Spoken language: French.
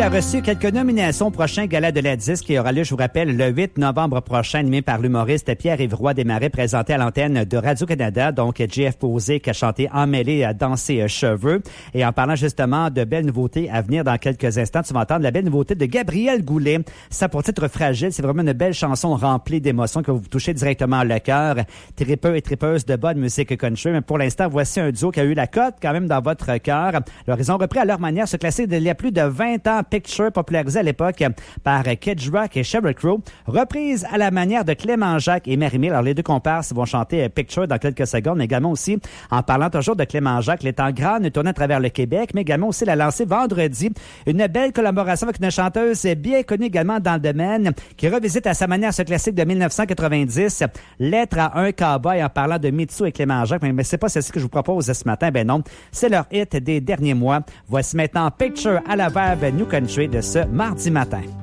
il a reçu quelques nominations au prochain Gala de la Disque qui aura lieu, je vous rappelle, le 8 novembre prochain, animé par l'humoriste Pierre-Yves Roy Desmarais, présenté à l'antenne de Radio-Canada. Donc, JF Posé qui a chanté Emmêlé dans ses cheveux. Et en parlant justement de belles nouveautés à venir dans quelques instants, tu vas entendre la belle nouveauté de Gabriel Goulet. Ça pour titre Fragile, c'est vraiment une belle chanson remplie d'émotions qui va vous toucher directement le cœur. Tripeux et tripeuses de bonne musique country. Mais pour l'instant, voici un duo qui a eu la cote quand même dans votre cœur. Alors, ils ont repris à leur manière ce classique d'il y a plus de 20 ans, Picture, popularisé à l'époque par Kid Rock et Sheryl Crow, reprise à la manière de Clément Jacques et Marie-Mé. Alors, les deux comparses vont chanter Picture dans quelques secondes, mais également aussi, en parlant toujours de Clément Jacques, l'étant grande tournée à travers le Québec, mais également aussi la lancée vendredi. Une belle collaboration avec une chanteuse bien connue également dans le domaine, qui revisite à sa manière ce classique de 1990, Lettre à un cowboy, en parlant de Mitsu et Clément Jacques. Mais c'est pas ceci que je vous propose ce matin, ben non. C'est leur hit des derniers mois. Voici maintenant Picture à la verbe New Country de ce mardi matin.